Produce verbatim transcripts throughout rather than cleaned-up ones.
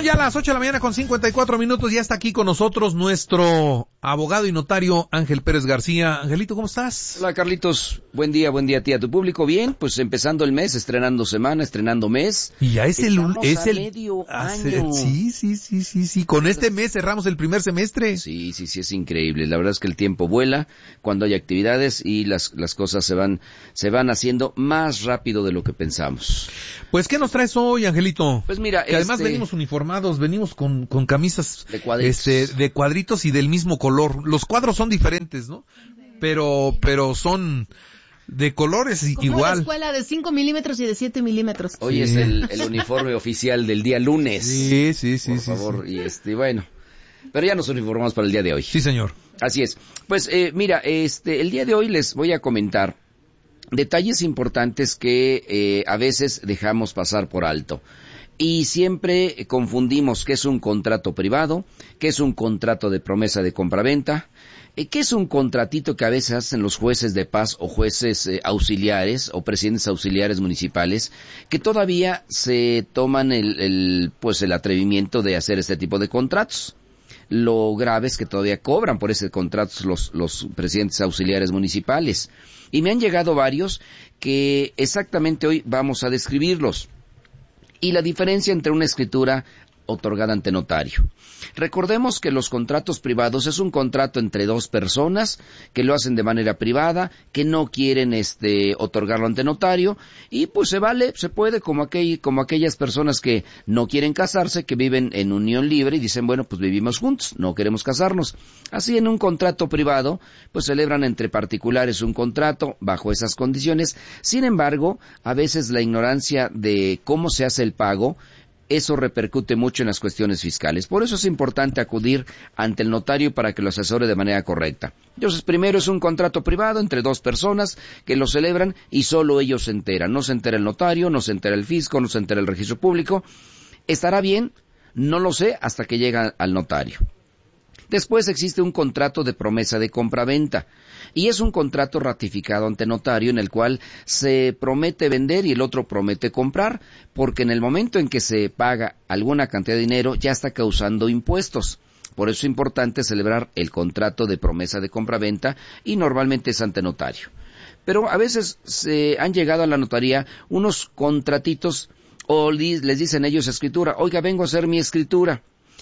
ya a las ocho de la mañana con cincuenta y cuatro minutos, ya está aquí con nosotros nuestro abogado y notario Ángel Pérez García. Angelito, ¿cómo estás? Hola, Carlitos, buen día, buen día a ti, a tu público. Bien, pues empezando el mes, estrenando semana, estrenando mes. Y ya es el... Estamos es a el medio hace, año. Sí, sí, sí, sí, sí, con este mes cerramos el primer semestre. Sí, sí, sí, es increíble. La verdad es que el tiempo vuela cuando hay actividades y las, las cosas se van, se van haciendo más rápido de lo que pensamos. Pues, ¿qué nos traes hoy, Angelito? Pues mira, que además este... venimos uniformados, venimos con, con camisas de cuadritos. Este, de cuadritos y del mismo color. Los cuadros son diferentes, ¿no? Pero, pero son de colores como igual. Como la escuela de cinco milímetros y de siete milímetros. Hoy sí. es el, el uniforme oficial del día lunes. Sí, sí, sí. Por sí, favor, sí. y este, bueno. Pero ya nos uniformamos para el día de hoy. Sí, señor. Así es. Pues, eh, mira, este, el día de hoy les voy a comentar detalles importantes que eh, a veces dejamos pasar por alto. Y siempre confundimos qué es un contrato privado, qué es un contrato de promesa de compraventa, eh, qué es un contratito que a veces hacen los jueces de paz o jueces eh, auxiliares o presidentes auxiliares municipales, que todavía se toman el, el, pues el atrevimiento de hacer este tipo de contratos. Lo grave es que todavía cobran por ese contrato los, los presidentes auxiliares municipales. Y me han llegado varios que exactamente hoy vamos a describirlos. Y la diferencia entre una escritura otorgada ante notario. Recordemos que los contratos privados es un contrato entre dos personas que lo hacen de manera privada, que no quieren este otorgarlo ante notario, y pues se vale, se puede, como aquel, como aquellas personas que no quieren casarse, que viven en unión libre y dicen, bueno, pues vivimos juntos, no queremos casarnos. Así en un contrato privado, pues celebran entre particulares un contrato bajo esas condiciones. Sin embargo, a veces la ignorancia de cómo se hace el pago, eso repercute mucho en las cuestiones fiscales. Por eso es importante acudir ante el notario para que lo asesore de manera correcta. Entonces, primero es un contrato privado entre dos personas que lo celebran y solo ellos se enteran. No se entera el notario, no se entera el fisco, no se entera el registro público. ¿Estará bien? No lo sé hasta que llega al notario. Después existe un contrato de promesa de compraventa y es un contrato ratificado ante notario en el cual se promete vender y el otro promete comprar, porque en el momento en que se paga alguna cantidad de dinero ya está causando impuestos. Por eso es importante celebrar el contrato de promesa de compraventa y normalmente es ante notario. Pero a veces se han llegado a la notaría unos contratitos o les dicen ellos escritura, oiga, vengo a hacer mi escritura.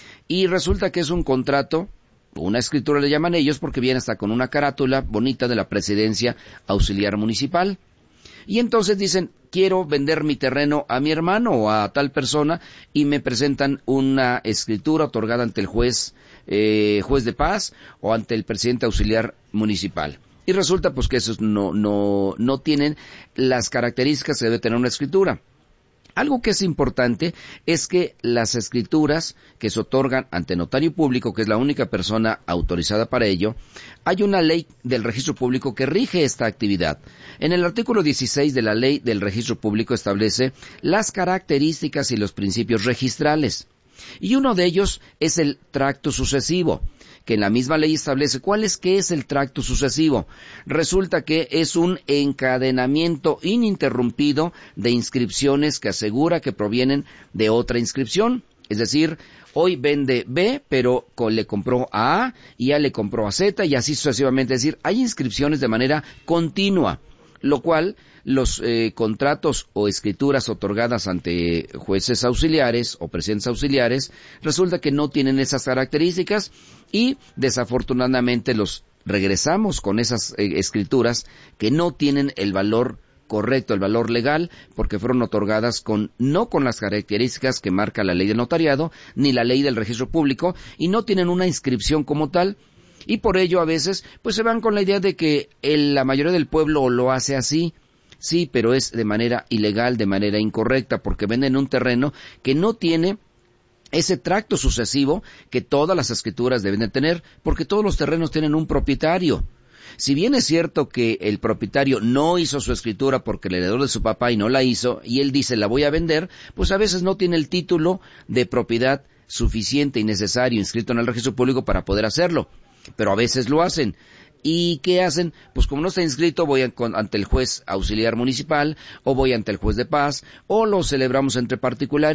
Y resulta que es un contrato, una escritura le llaman ellos porque viene hasta con una carátula bonita de la presidencia auxiliar municipal. Y entonces dicen, quiero vender mi terreno a mi hermano o a tal persona y me presentan una escritura otorgada ante el juez, eh, juez de paz o ante el presidente auxiliar municipal. Y resulta pues que esos no, no, no tienen las características que debe tener una escritura. Algo que es importante es que las escrituras que se otorgan ante notario público, que es la única persona autorizada para ello, hay una ley del registro público que rige esta actividad. En el artículo dieciséis de la ley del registro público establece las características y los principios registrales. Y uno de ellos es el tracto sucesivo, que en la misma ley establece cuál es, qué es el tracto sucesivo. Resulta que es un encadenamiento ininterrumpido de inscripciones que asegura que provienen de otra inscripción. Es decir, hoy vende B, pero le compró a A, y A le compró a Z, y así sucesivamente. Es decir, hay inscripciones de manera continua, lo cual los eh, contratos o escrituras otorgadas ante jueces auxiliares o presidentes auxiliares resulta que no tienen esas características y desafortunadamente los regresamos con esas eh, escrituras que no tienen el valor correcto, el valor legal, porque fueron otorgadas con no con las características que marca la ley del notariado ni la ley del registro público y no tienen una inscripción como tal. Y por ello a veces pues se van con la idea de que el, la mayoría del pueblo lo hace así. Sí, pero es de manera ilegal, de manera incorrecta, porque venden un terreno que no tiene ese tracto sucesivo que todas las escrituras deben de tener, porque todos los terrenos tienen un propietario. Si bien es cierto que el propietario no hizo su escritura porque el heredero de su papá y no la hizo, y él dice la voy a vender, pues a veces no tiene el título de propiedad suficiente y necesario inscrito en el registro público para poder hacerlo, pero a veces lo hacen. ¿Y qué hacen? Pues como no está inscrito, voy a, con, ante el juez auxiliar municipal, o voy ante el juez de paz, o lo celebramos entre particulares,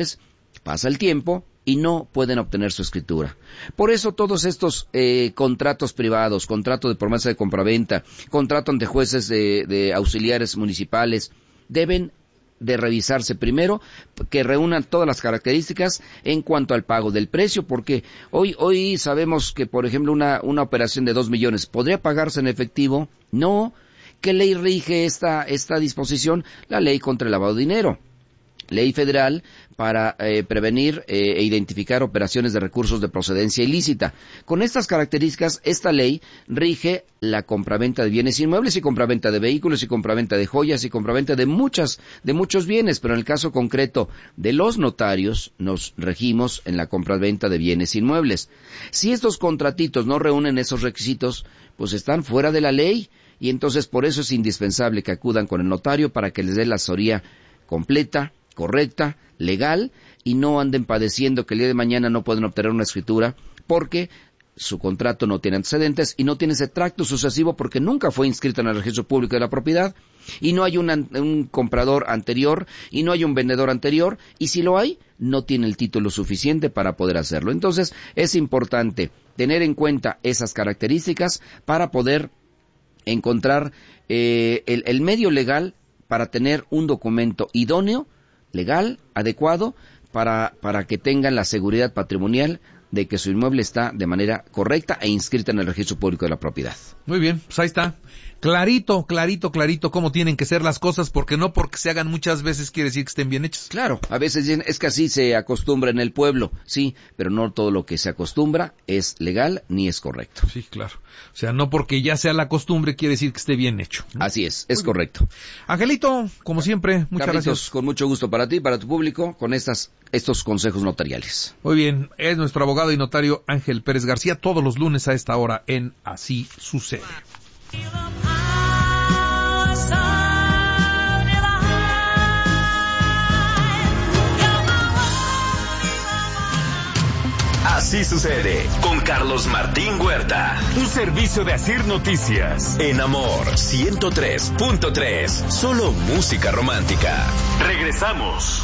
Pasa el tiempo y no pueden obtener su escritura. Por eso todos estos eh, contratos privados, contrato de promesa de compraventa, contrato ante jueces de, de auxiliares municipales, deben de revisarse primero, que reúnan todas las características en cuanto al pago del precio, porque hoy hoy sabemos que, por ejemplo, una, una operación de dos millones, ¿podría pagarse en efectivo? No. ¿Qué ley rige esta, esta disposición? La ley contra el lavado de dinero. Ley federal para eh, prevenir eh, e identificar operaciones de recursos de procedencia ilícita. Con estas características, esta ley rige la compraventa de bienes inmuebles y compraventa de vehículos y compraventa de joyas y compraventa de muchas, de muchos bienes, pero en el caso concreto de los notarios nos regimos en la compraventa de bienes inmuebles. Si estos contratitos no reúnen esos requisitos, pues están fuera de la ley y entonces por eso es indispensable que acudan con el notario para que les dé la asesoría completa, correcta, legal, y no anden padeciendo que el día de mañana no pueden obtener una escritura porque su contrato no tiene antecedentes y no tiene ese tracto sucesivo porque nunca fue inscrito en el registro público de la propiedad y no hay un, un comprador anterior y no hay un vendedor anterior y si lo hay, no tiene el título suficiente para poder hacerlo. Entonces es importante tener en cuenta esas características para poder encontrar eh, el, el medio legal para tener un documento idóneo, legal, adecuado, para, para que tengan la seguridad patrimonial de que su inmueble está de manera correcta e inscrita en el registro público de la propiedad. Muy bien, pues ahí está. Clarito, clarito, clarito cómo tienen que ser las cosas, porque no porque se hagan muchas veces quiere decir que estén bien hechas. Claro, a veces dicen, es que así se acostumbra en el pueblo, sí, pero no todo lo que se acostumbra es legal ni es correcto. Sí, claro. O sea, no porque ya sea la costumbre quiere decir que esté bien hecho, ¿no? Así es, es correcto. Angelito, como siempre, muchas Carlitos, gracias. Con mucho gusto para ti y para tu público con estas estos consejos notariales. Muy bien, es nuestro abogado y notario Ángel Pérez García, todos los lunes a esta hora en Así Sucede. Así sucede con Carlos Martín Huerta. Un servicio de Asir Noticias. En Amor ciento tres punto tres. Solo música romántica. Regresamos.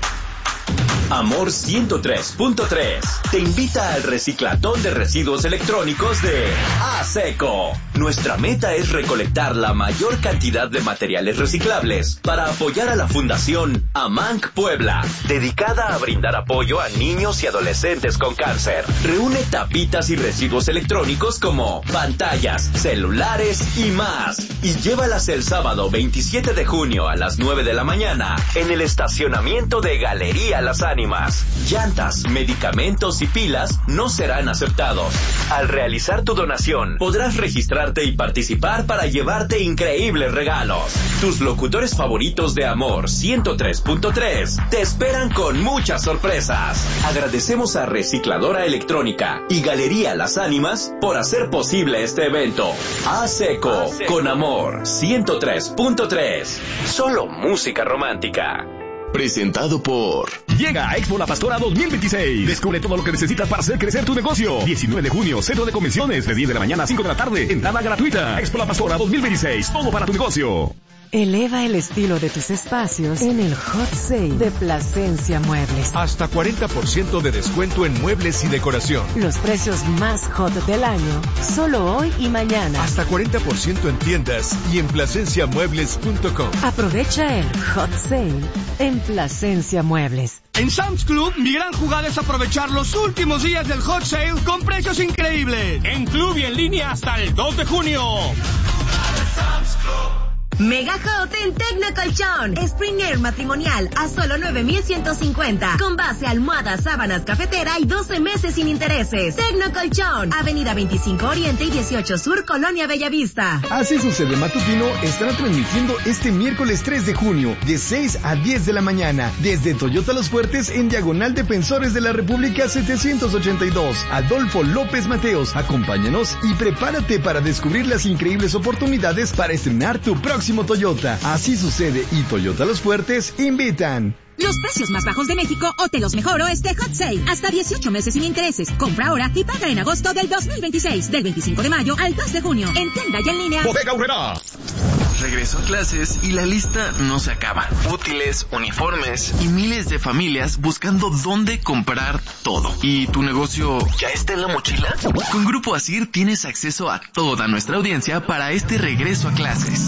Amor ciento tres punto tres te invita al reciclatón de residuos electrónicos de ASECO. Nuestra meta es recolectar la mayor cantidad de materiales reciclables para apoyar a la Fundación AMANC Puebla, dedicada a brindar apoyo a niños y adolescentes con cáncer. Reúne tapitas y residuos electrónicos como pantallas, celulares y más, y llévalas el sábado veintisiete de junio a las nueve de la mañana en el estacionamiento de Galería Las Ánimas. Llantas, medicamentos y pilas no serán aceptados. Al realizar tu donación, podrás registrarte y participar para llevarte increíbles regalos. Tus locutores favoritos de Amor ciento tres punto tres te esperan con muchas sorpresas. Agradecemos a Recicladora Electrónica y Galería Las Ánimas por hacer posible este evento. ASECO, con Amor ciento tres punto tres. Solo música romántica. Presentado por... Llega a Expo La Pastora dos mil veintiséis. Descubre todo lo que necesitas para hacer crecer tu negocio. diecinueve de junio, Centro de Convenciones, de diez de la mañana a cinco de la tarde. Entrada gratuita. Expo La Pastora dos mil veintiséis. Todo para tu negocio. Eleva el estilo de tus espacios en el Hot Sale de Plasencia Muebles. Hasta cuarenta por ciento de descuento en muebles y decoración. Los precios más hot del año, solo hoy y mañana. Hasta cuarenta por ciento en tiendas y en plasencia muebles punto com. Aprovecha el Hot Sale en Plasencia Muebles. En Sam's Club, mi gran jugada es aprovechar los últimos días del Hot Sale con precios increíbles. En club y en línea hasta el dos de junio. Mega Hot en Tecnocolchón. Spring Air matrimonial a solo nueve mil ciento cincuenta. Con base, almohadas, sábanas, cafetera y doce meses sin intereses. Tecnocolchón. Avenida veinticinco Oriente y dieciocho Sur, Colonia Bellavista. Así Sucede Matutino estará transmitiendo este miércoles tres de junio de seis a diez de la mañana desde Toyota Los Fuertes en diagonal Defensores de la República setecientos ochenta y dos. Adolfo López Mateos. Acompáñanos y prepárate para descubrir las increíbles oportunidades para estrenar tu próximo Toyota. Así Sucede y Toyota Los Fuertes invitan. Los precios más bajos de México o te los mejoro este Hot Sale. Hasta dieciocho meses sin intereses. Compra ahora y paga en agosto del dos mil veintiséis. Del veinticinco de mayo al dos de junio. En tienda y en línea. Bodega Aurrera. regreso a clases y la lista no se acaba. Útiles, uniformes y miles de familias buscando dónde comprar todo. ¿Y tu negocio ya está en la mochila? Con Grupo Asir tienes acceso a toda nuestra audiencia para este regreso a clases.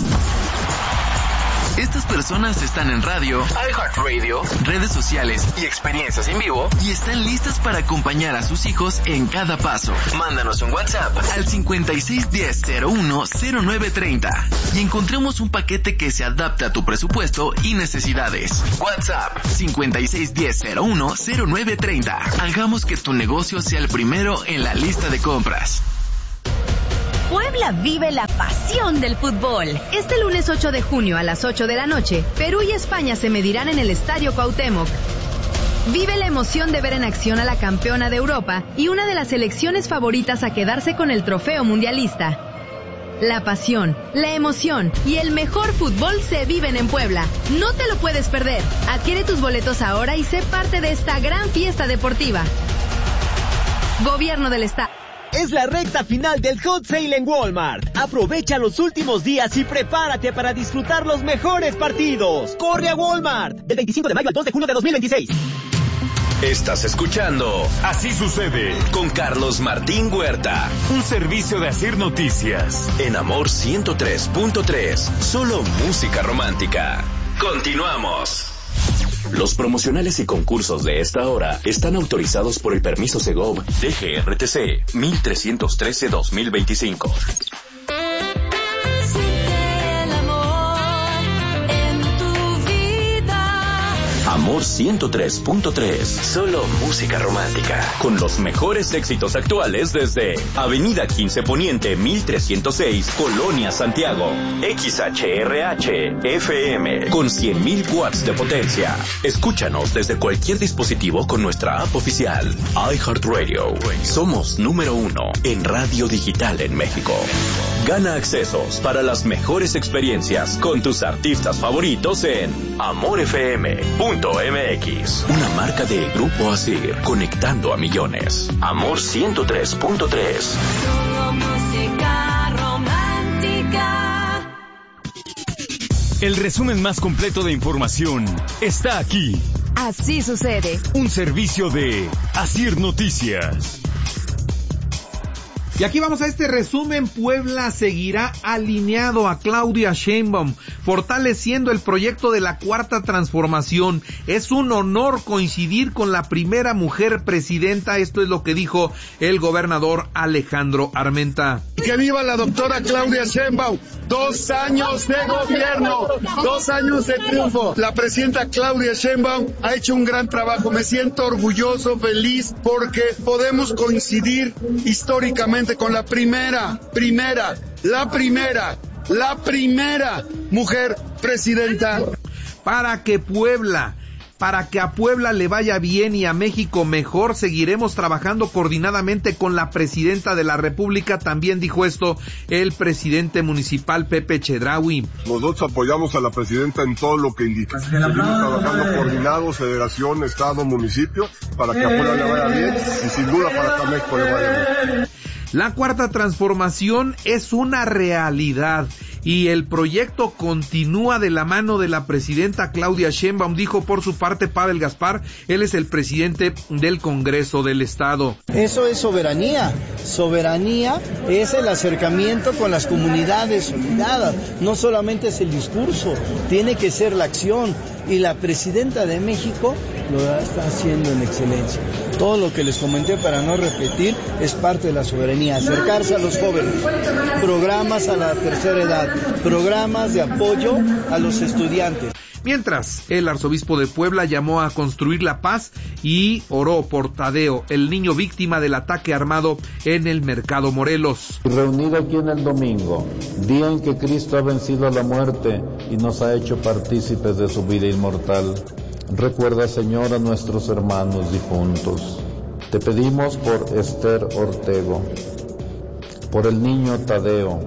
Estas personas están en radio, iHeartRadio, redes sociales y experiencias en vivo y están listas para acompañar a sus hijos en cada paso. Mándanos un WhatsApp al cincuenta y seis diez cero uno cero nueve treinta y encontremos un paquete que se adapte a tu presupuesto y necesidades. WhatsApp cincuenta y seis diez cero uno cero nueve treinta. Hagamos que tu negocio sea el primero en la lista de compras. Puebla vive la pasión del fútbol. Este lunes ocho de junio a las ocho de la noche, Perú y España se medirán en el Estadio Cuauhtémoc. Vive la emoción de ver en acción a la campeona de Europa y una de las selecciones favoritas a quedarse con el trofeo mundialista. La pasión, la emoción y el mejor fútbol se viven en Puebla. No te lo puedes perder. Adquiere tus boletos ahora y sé parte de esta gran fiesta deportiva. Gobierno del Estado. Es la recta final del Hot Sale en Walmart. Aprovecha los últimos días y prepárate para disfrutar los mejores partidos. ¡Corre a Walmart! Del veinticinco de mayo al dos de junio de dos mil veintiséis. Estás escuchando Así Sucede con Carlos Martín Huerta. Un servicio de Asir Noticias. En Amor ciento tres punto tres. Solo música romántica. Continuamos. Los promocionales y concursos de esta hora están autorizados por el permiso Segov D G R T C mil trescientos trece dos mil veinticinco. Amor ciento tres punto tres. Solo música romántica. Con los mejores éxitos actuales desde Avenida quince Poniente mil trescientos seis, Colonia Santiago. X H R H F M con cien mil watts de potencia. Escúchanos desde cualquier dispositivo con nuestra app oficial. iHeartRadio. Somos número uno en radio digital en México. Gana accesos para las mejores experiencias con tus artistas favoritos en amor f m punto m x. Una marca de Grupo Asir, conectando a millones. Amor ciento tres punto tres. Música romántica. El resumen más completo de información está aquí. Así sucede. Un servicio de Asir Noticias. Y aquí vamos a este resumen. Puebla seguirá alineado a Claudia Sheinbaum, fortaleciendo el proyecto de la Cuarta Transformación. Es un honor coincidir con la primera mujer presidenta. Esto es lo que dijo el gobernador Alejandro Armenta. Que viva la doctora Claudia Sheinbaum. Dos años de gobierno, dos años de triunfo. La presidenta Claudia Sheinbaum ha hecho un gran trabajo. Me siento orgulloso, feliz, porque podemos coincidir históricamente con la primera, primera, la primera, la primera mujer presidenta. Para que Puebla, para que a Puebla le vaya bien y a México mejor, seguiremos trabajando coordinadamente con la presidenta de la República. También dijo esto el presidente municipal Pepe Chedraui. Nosotros apoyamos a la presidenta en todo lo que indica. Seguimos trabajando coordinados, federación, estado, municipio, para que a Puebla le vaya bien y sin duda para que a México le vaya bien. La Cuarta Transformación es una realidad y el proyecto continúa de la mano de la presidenta Claudia Sheinbaum, dijo por su parte Pavel Gaspar. Él es el presidente del Congreso del Estado. Eso es soberanía. Soberanía es el acercamiento con las comunidades olvidadas. No solamente es el discurso, tiene que ser la acción. Y la presidenta de México lo está haciendo en excelencia. Todo lo que les comenté, para no repetir, es parte de la soberanía. Acercarse a los jóvenes, programas a la tercera edad, programas de apoyo a los estudiantes. Mientras, el arzobispo de Puebla llamó a construir la paz y oró por Tadeo, el niño víctima del ataque armado en el Mercado Morelos. Reunido aquí en el domingo, día en que Cristo ha vencido a la muerte y nos ha hecho partícipes de su vida inmortal, recuerda, Señor, a nuestros hermanos difuntos. Te pedimos por Esther Ortego, por el niño Tadeo.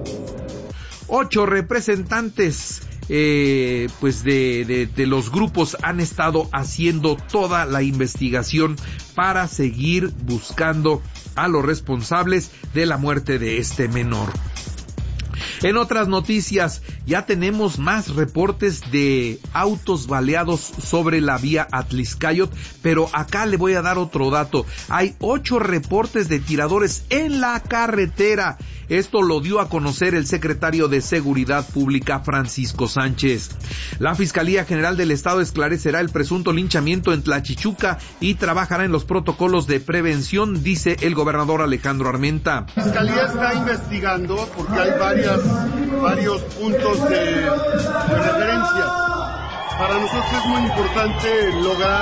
Ocho representantes Eh, pues de, de, de los grupos han estado haciendo toda la investigación para seguir buscando a los responsables de la muerte de este menor. En otras noticias, ya tenemos más reportes de autos baleados sobre la vía Atlixcáyotl, pero acá le voy a dar otro dato. Hay ocho reportes de tiradores en la carretera. Esto lo dio a conocer el secretario de Seguridad Pública, Francisco Sánchez. La Fiscalía General del Estado esclarecerá el presunto linchamiento en Tlachichuca y trabajará en los protocolos de prevención, dice el gobernador Alejandro Armenta. La Fiscalía está investigando porque hay varias, varios puntos de, de referencia. Para nosotros es muy importante lograr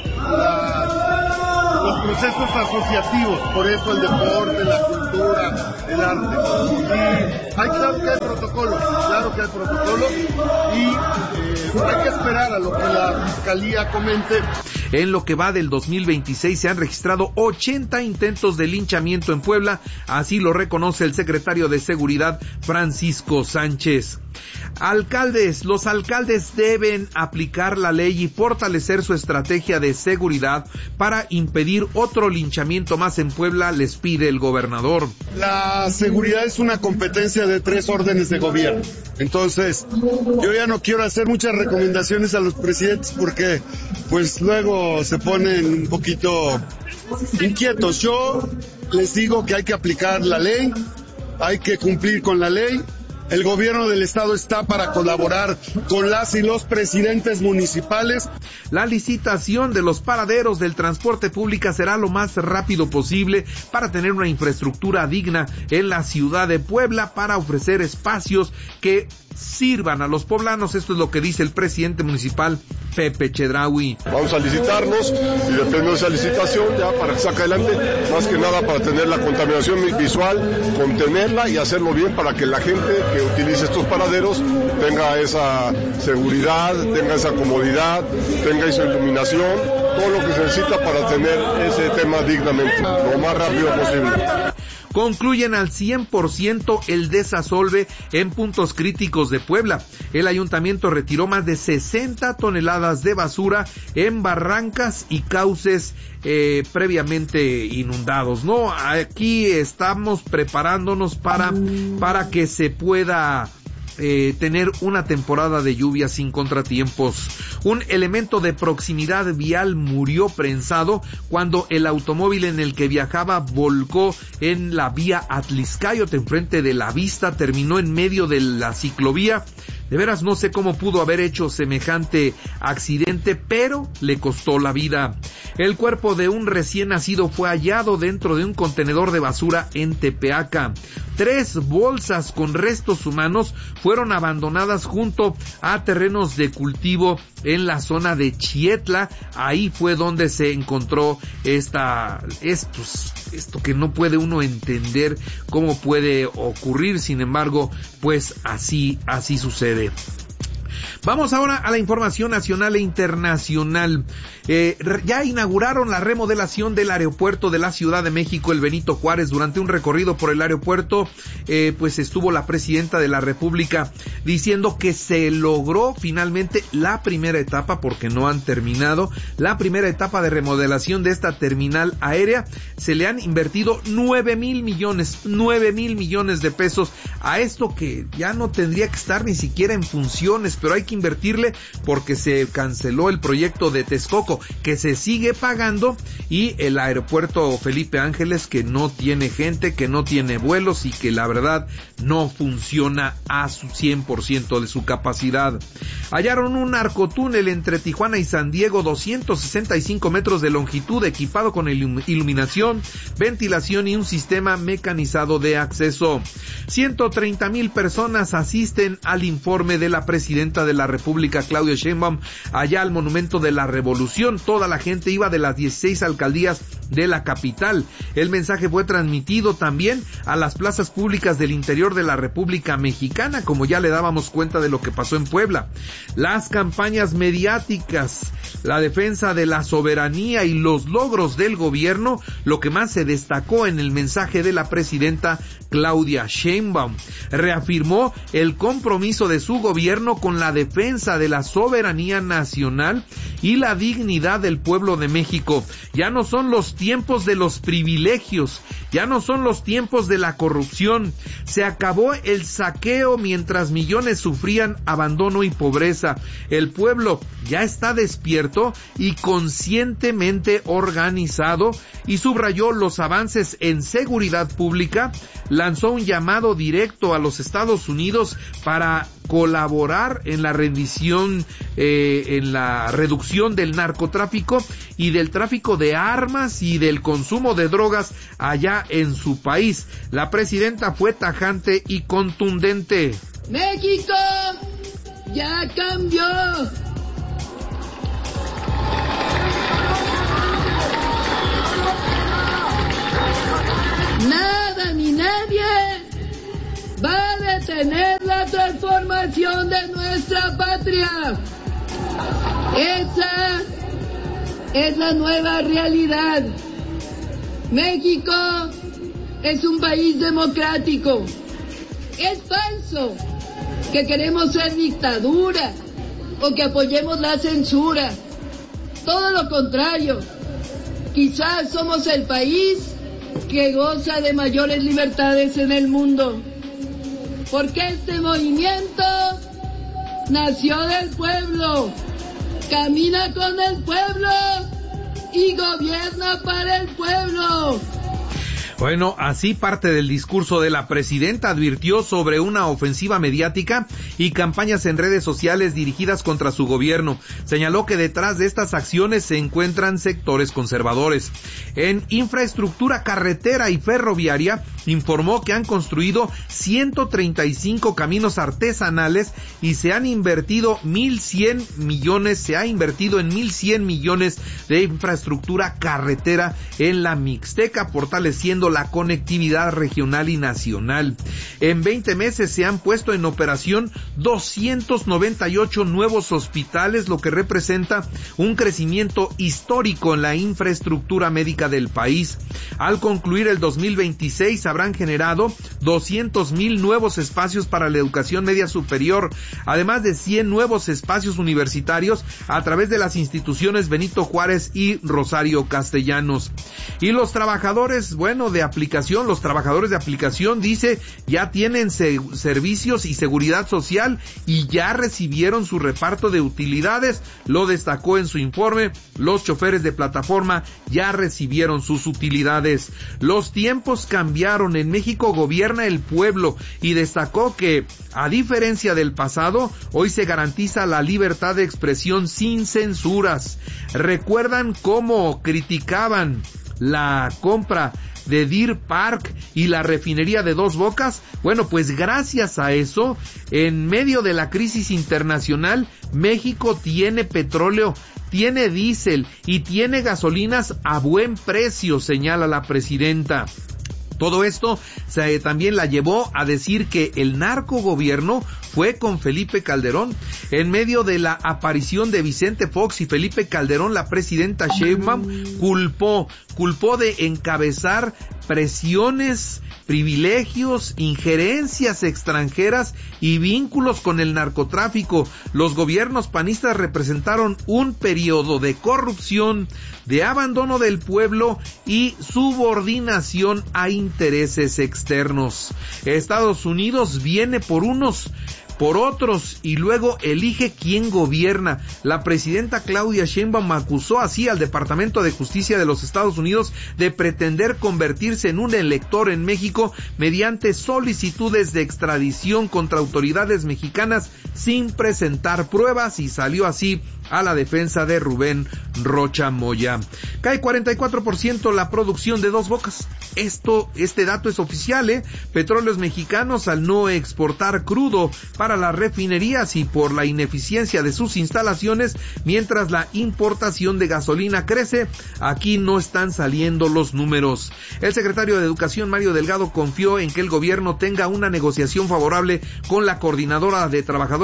la, los procesos asociativos, por eso el deporte, la cultura, el arte. Y hay, claro que hay protocolos, claro que hay protocolos y eh, hay que esperar a lo que la Fiscalía comente. En lo que va del dos mil veintiséis se han registrado ochenta intentos de linchamiento en Puebla, así lo reconoce el secretario de Seguridad, Francisco Sánchez. Alcaldes, los alcaldes deben aplicar la ley y fortalecer su estrategia de seguridad para impedir otro linchamiento más en Puebla, les pide el gobernador. La seguridad es una competencia de tres órdenes de gobierno. Entonces, yo ya no quiero hacer muchas recomendaciones a los presidentes porque pues luego se ponen un poquito inquietos. Yo les digo que hay que aplicar la ley, hay que cumplir con la ley. El gobierno del estado está para colaborar con las y los presidentes municipales. La licitación de los paraderos del transporte público será lo más rápido posible para tener una infraestructura digna en la ciudad de Puebla, para ofrecer espacios que sirvan a los poblanos. Esto es lo que dice el presidente municipal, Pepe Chedraui. Vamos a licitarnos y depende de esa licitación ya para que saque adelante, más que nada para tener la contaminación visual, contenerla y hacerlo bien para que la gente que utilice estos paraderos tenga esa seguridad, tenga esa comodidad, tenga esa iluminación, todo lo que se necesita para tener ese tema dignamente, lo más rápido posible. Concluyen al cien por ciento el desasolve en puntos críticos de Puebla. El ayuntamiento retiró más de sesenta toneladas de basura en barrancas y cauces eh, previamente inundados, ¿no? Aquí estamos preparándonos para, para que se pueda Eh, tener una temporada de lluvia sin contratiempos. Un elemento de proximidad vial murió prensado cuando el automóvil en el que viajaba volcó en la vía Atlixcáyotl, enfrente de La Vista, terminó en medio de la ciclovía. De veras no sé cómo pudo haber hecho semejante accidente, pero le costó la vida. El cuerpo de un recién nacido fue hallado dentro de un contenedor de basura en Tepeaca. Tres bolsas con restos humanos fueron abandonadas junto a terrenos de cultivo en la zona de Chietla. Ahí fue donde se encontró esta, estos, esto que no puede uno entender cómo puede ocurrir. Sin embargo, pues así, así sucede. Vamos ahora a la información nacional e internacional. Eh, ya inauguraron la remodelación del aeropuerto de la Ciudad de México, el Benito Juárez. Durante un recorrido por el aeropuerto, eh, pues estuvo la presidenta de la República diciendo que se logró finalmente la primera etapa, porque no han terminado, la primera etapa de remodelación de esta terminal aérea. Se le han invertido nueve mil millones, nueve mil millones de pesos a esto que ya no tendría que estar ni siquiera en funciones, pero hay que invertirle porque se canceló el proyecto de Texcoco, que se sigue pagando, y el aeropuerto Felipe Ángeles, que no tiene gente, que no tiene vuelos y que la verdad no funciona a su cien por ciento de su capacidad. Hallaron un narcotúnel entre Tijuana y San Diego, doscientos sesenta y cinco metros de longitud, equipado con iluminación, ventilación y un sistema mecanizado de acceso. ciento treinta mil personas asisten al informe de la presidenta de la República, Claudia Sheinbaum, allá al Monumento de la Revolución. Toda la gente iba de las dieciséis alcaldías de la capital. El mensaje fue transmitido también a las plazas públicas del interior de la República Mexicana, como ya le dábamos cuenta de lo que pasó en Puebla. Las campañas mediáticas, la defensa de la soberanía y los logros del gobierno, lo que más se destacó en el mensaje de la presidenta Claudia Sheinbaum. Reafirmó el compromiso de su gobierno con la defensa defensa de la soberanía nacional y la dignidad del pueblo de México. Ya no son los tiempos de los privilegios, ya no son los tiempos de la corrupción. Se acabó el saqueo mientras millones sufrían abandono y pobreza. El pueblo ya está despierto y conscientemente organizado, y subrayó los avances en seguridad pública. Lanzó un llamado directo a los Estados Unidos para colaborar en la rendición, eh, en la reducción del narcotráfico y del tráfico de armas y del consumo de drogas allá en su país. La presidenta fue tajante y contundente. México ya cambió. Nada ni nadie va a detener la transformación de nuestra patria. Esa es la nueva realidad. México es un país democrático. Es falso que queremos ser dictadura o que apoyemos la censura. Todo lo contrario. Quizás somos el país que goza de mayores libertades en el mundo, porque este movimiento nació del pueblo, camina con el pueblo y gobierna para el pueblo. Bueno, así parte del discurso de la presidenta. Advirtió sobre una ofensiva mediática y campañas en redes sociales dirigidas contra su gobierno. Señaló que detrás de estas acciones se encuentran sectores conservadores. En infraestructura carretera y ferroviaria, informó que han construido ciento treinta y cinco caminos artesanales y se han invertido mil cien millones, se ha invertido en mil cien millones de infraestructura carretera en la Mixteca, fortaleciendo la conectividad regional y nacional. En veinte meses se han puesto en operación doscientos noventa y ocho nuevos hospitales, lo que representa un crecimiento histórico en la infraestructura médica del país. Al concluir el dos mil veintiséis habrán generado doscientos mil nuevos espacios para la educación media superior, además de cien nuevos espacios universitarios a través de las instituciones Benito Juárez y Rosario Castellanos. Y los trabajadores, bueno, de aplicación, los trabajadores de aplicación, dice, ya tienen se- servicios y seguridad social y ya recibieron su reparto de utilidades. Lo destacó en su informe. Los choferes de plataforma ya recibieron sus utilidades. Los tiempos cambiaron. En México gobierna el pueblo, y destacó que, a diferencia del pasado, hoy se garantiza la libertad de expresión sin censuras. ¿Recuerdan cómo criticaban la compra de Deer Park y la refinería de Dos Bocas? Bueno, pues gracias a eso, en medio de la crisis internacional, México tiene petróleo, tiene diésel y tiene gasolinas a buen precio, señala la presidenta. Todo esto se, también la llevó a decir que el narcogobierno fue con Felipe Calderón. En medio de la aparición de Vicente Fox y Felipe Calderón, la presidenta Sheinbaum culpó, culpó de encabezar presiones, privilegios, injerencias extranjeras y vínculos con el narcotráfico. Los gobiernos panistas representaron un periodo de corrupción, de abandono del pueblo y subordinación a intereses externos. Estados Unidos viene por unos, por otros, y luego elige quién gobierna. La presidenta Claudia Sheinbaum acusó así al Departamento de Justicia de los Estados Unidos de pretender convertirse en un elector en México mediante solicitudes de extradición contra autoridades mexicanas sin presentar pruebas, y salió así a la defensa de Rubén Rocha Moya. Cae cuarenta y cuatro por ciento la producción de Dos Bocas. Esto, este dato es oficial, ¿eh? Petróleos Mexicanos, al no exportar crudo para las refinerías y por la ineficiencia de sus instalaciones, mientras la importación de gasolina crece, aquí no están saliendo los números. El secretario de Educación, Mario Delgado, confió en que el gobierno tenga una negociación favorable con la Coordinadora de Trabajadores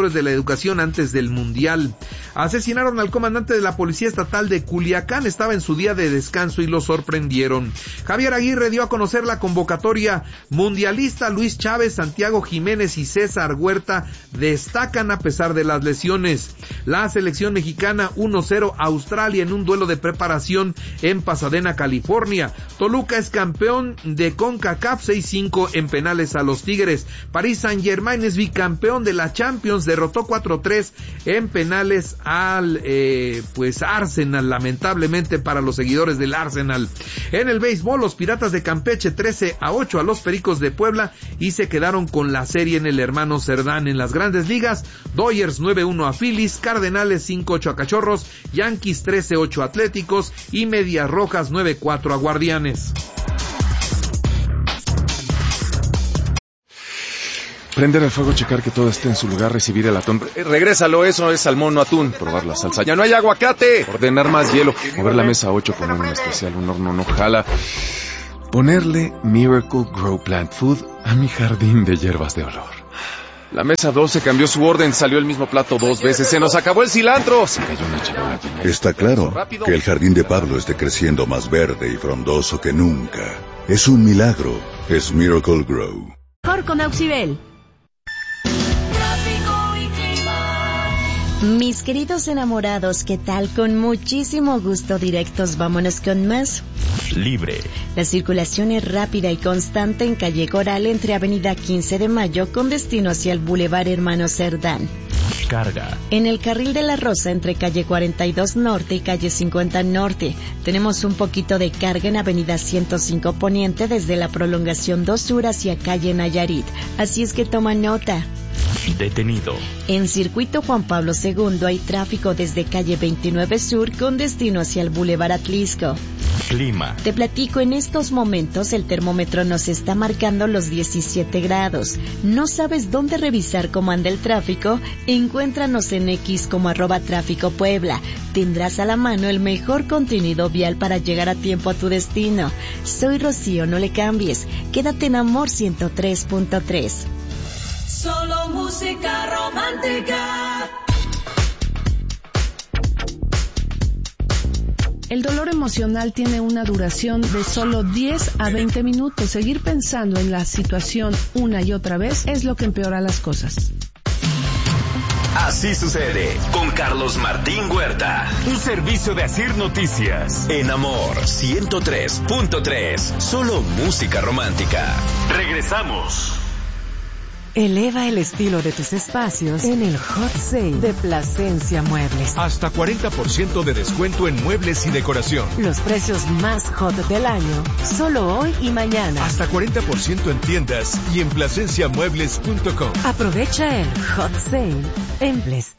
trabajadores de la educación antes del Mundial. Asesinaron al comandante de la Policía Estatal de Culiacán, estaba en su día de descanso y lo sorprendieron. Javier Aguirre dio a conocer la convocatoria mundialista. Luis Chávez, Santiago Jiménez y César Huerta destacan a pesar de las lesiones. La selección mexicana uno cero Australia en un duelo de preparación en Pasadena, California. Toluca es campeón de CONCACAF seis cinco en penales a los Tigres. París Saint-Germain es bicampeón de la Champions, derrotó cuatro tres en penales al eh, pues Arsenal, lamentablemente para los seguidores del Arsenal. En el béisbol, los Piratas de Campeche trece a ocho a los Pericos de Puebla y se quedaron con la serie en el Hermano Cerdán. En las Grandes Ligas, Dodgers nueve uno a Phillies, Cardenales cinco ocho a Cachorros, Yankees trece ocho a Atléticos y Medias Rojas nueve cuatro a Guardianes. Prender el fuego, checar que todo esté en su lugar, recibir el atún. Eh, regrésalo, eso es salmón, no atún. Probar la salsa. ¡Ya no hay aguacate! Ordenar más hielo. Mover la mesa ocho, poner un especial, un horno no jala. Ponerle Miracle Grow Plant Food a mi jardín de hierbas de olor. La mesa doce cambió su orden, salió el mismo plato dos veces. ¡Se nos acabó el cilantro! Se cayó una charola. Está claro que el jardín de Pablo esté creciendo más verde y frondoso que nunca. Es un milagro. Es Miracle Grow. Mejor con Auxibel. Mis queridos enamorados, ¿qué tal? Con muchísimo gusto, directos, vámonos con más. Libre. La circulación es rápida y constante en calle Coral entre avenida quince de mayo con destino hacia el Boulevard Hermano Cerdán. Carga. En el carril de la Rosa entre calle cuarenta y dos Norte y calle cincuenta Norte tenemos un poquito de carga en avenida ciento cinco Poniente desde la prolongación dos Sur hacia calle Nayarit, así es que toma nota. Detenido. En circuito Juan Pablo segundo hay tráfico desde calle veintinueve Sur con destino hacia el Boulevard Atlisco. Clima. Te platico, en estos momentos el termómetro nos está marcando los diecisiete grados. ¿No sabes dónde revisar cómo anda el tráfico? Encuéntranos en X como arroba tráfico Puebla. Tendrás a la mano el mejor contenido vial para llegar a tiempo a tu destino. Soy Rocío, no le cambies. Quédate en Amor ciento tres punto tres. Solo música romántica. El dolor emocional tiene una duración de solo diez a veinte minutos. Seguir pensando en la situación una y otra vez es lo que empeora las cosas. Así sucede con Carlos Martín Huerta. Un servicio de Asir Noticias. En Amor ciento tres punto tres. Solo música romántica. Regresamos. Eleva el estilo de tus espacios en el Hot Sale de Plasencia Muebles. Hasta cuarenta por ciento de descuento en muebles y decoración. Los precios más hot del año, solo hoy y mañana. Hasta cuarenta por ciento en tiendas y en plasencia muebles punto com. Aprovecha el Hot Sale en Blest.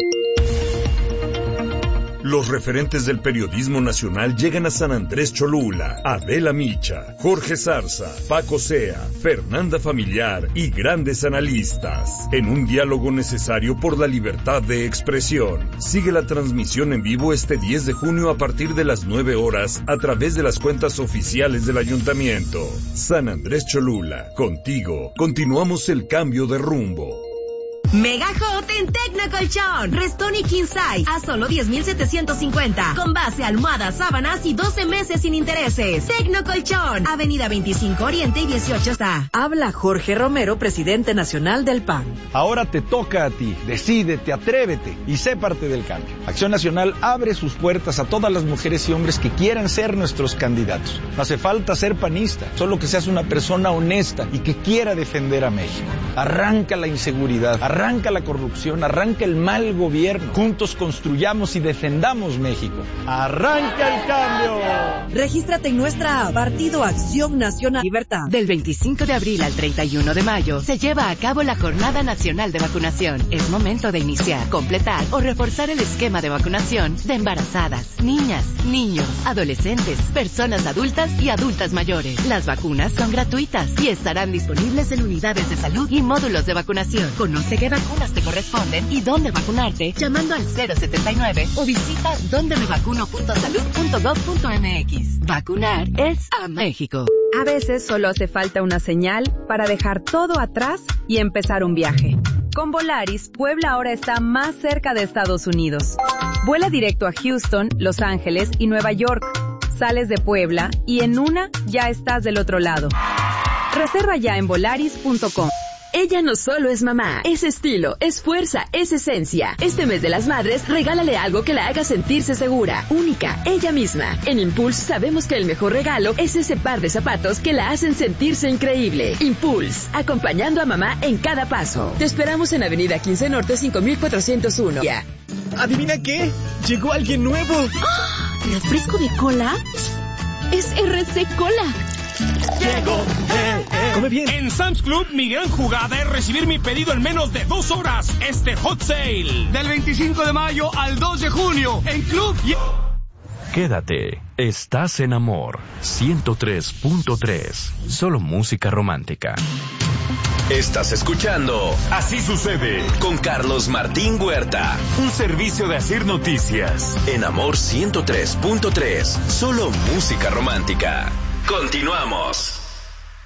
Los referentes del periodismo nacional llegan a San Andrés Cholula. Adela Micha, Jorge Zarza, Paco Sea, Fernanda Familiar y grandes analistas. En un diálogo necesario por la libertad de expresión. Sigue la transmisión en vivo este diez de junio a partir de las nueve horas a través de las cuentas oficiales del ayuntamiento. San Andrés Cholula, contigo, continuamos el cambio de rumbo. Mega Hot en Tecnocolchón. Restoni King Size a solo diez mil setecientos cincuenta. Con base, almohadas, sábanas y doce meses sin intereses. Tecnocolchón. Avenida veinticinco Oriente y dieciocho está. Habla Jorge Romero, presidente nacional del P A N. Ahora te toca a ti. Decídete, atrévete y sé parte del cambio. Acción Nacional abre sus puertas a todas las mujeres y hombres que quieran ser nuestros candidatos. No hace falta ser panista, solo que seas una persona honesta y que quiera defender a México. Arranca la inseguridad, arranca la corrupción, arranca el mal gobierno. Juntos construyamos y defendamos México. ¡Arranca el cambio! Regístrate en nuestra app, Partido Acción Nacional Libertad. Del veinticinco de abril al treinta y uno de mayo se lleva a cabo la Jornada Nacional de Vacunación. Es momento de iniciar, completar o reforzar el esquema de vacunación de embarazadas, niñas, niños, adolescentes, personas adultas y adultas mayores. Las vacunas son gratuitas y estarán disponibles en unidades de salud y módulos de vacunación. Conoce qué vacunas te corresponden y dónde vacunarte llamando al cero setenta y nueve o visita donde me vacuno punto salud punto gov punto mx. Vacunar es a México. A veces solo hace falta una señal para dejar todo atrás y empezar un viaje. Con Volaris, Puebla ahora está más cerca de Estados Unidos. Vuela directo a Houston, Los Ángeles y Nueva York. Sales de Puebla y en una ya estás del otro lado. Reserva ya en volaris punto com. Ella no solo es mamá, es estilo, es fuerza, es esencia. Este mes de las madres, regálale algo que la haga sentirse segura, única, ella misma. En Impulse sabemos que el mejor regalo es ese par de zapatos que la hacen sentirse increíble. Impulse, acompañando a mamá en cada paso. Te esperamos en Avenida quince Norte cinco mil cuatrocientos uno. Ya. ¿Adivina qué? Llegó alguien nuevo. ¡Oh! ¿Refresco de cola? Es R C Cola. Llegó, eh, eh. Come bien. En Sam's Club, mi gran jugada es recibir mi pedido en menos de dos horas. Este hot sale del veinticinco de mayo al dos de junio en Club. Quédate. Estás en Amor ciento tres punto tres. Solo música romántica. Estás escuchando Así Sucede con Carlos Martín Huerta. Un servicio de Asir Noticias. En Amor ciento tres punto tres. Solo música romántica. Continuamos.